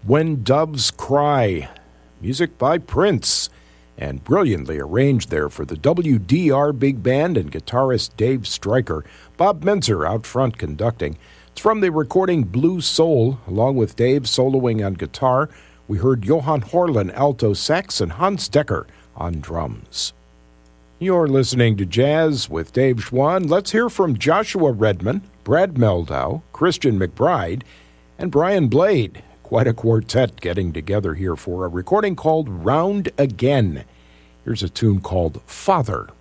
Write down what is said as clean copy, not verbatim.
When Doves Cry, music by Prince, and brilliantly arranged there for the WDR Big Band and guitarist Dave Stryker. Bob Menzer out front conducting. It's from the recording Blue Soul, along with Dave soloing on guitar. We heard Johan Horlin alto sax and Hans Decker on drums. You're listening to Jazz with Dave Schwann. Let's hear from Joshua Redman, Brad Meldau, Christian McBride, and Brian Blade. Quite a quartet getting together here for a recording called Round Again. Here's a tune called Father.